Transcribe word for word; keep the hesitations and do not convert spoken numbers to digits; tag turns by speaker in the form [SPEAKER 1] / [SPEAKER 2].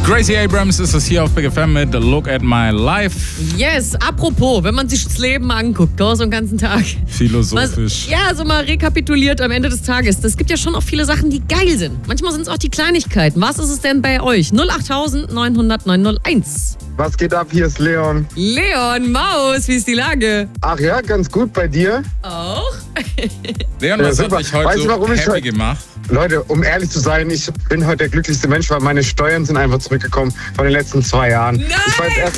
[SPEAKER 1] Gracie Abrams ist es hier auf Big F M mit Look at My Life.
[SPEAKER 2] Yes, apropos, wenn man sich das Leben anguckt, gell, so einen ganzen Tag.
[SPEAKER 1] Philosophisch.
[SPEAKER 2] Was, ja, so mal rekapituliert am Ende des Tages. Es gibt ja schon auch viele Sachen, die geil sind. Manchmal sind es auch die Kleinigkeiten. Was ist es denn bei euch? null acht neun null null neun null eins.
[SPEAKER 3] Was geht ab? Hier ist Leon.
[SPEAKER 2] Leon, Maus, wie ist die Lage?
[SPEAKER 3] Ach ja, ganz gut bei dir.
[SPEAKER 2] Auch?
[SPEAKER 1] Leon, was
[SPEAKER 3] Ja,
[SPEAKER 1] hat
[SPEAKER 3] super.
[SPEAKER 1] dich heute
[SPEAKER 3] Weißt du,
[SPEAKER 1] so
[SPEAKER 3] warum ich
[SPEAKER 1] happy
[SPEAKER 3] heute-
[SPEAKER 1] gemacht?
[SPEAKER 3] Leute, um ehrlich zu sein, ich bin heute der glücklichste Mensch, weil meine Steuern sind einfach zurückgekommen von den letzten zwei Jahren.
[SPEAKER 2] Nein!
[SPEAKER 3] Ich war jetzt erst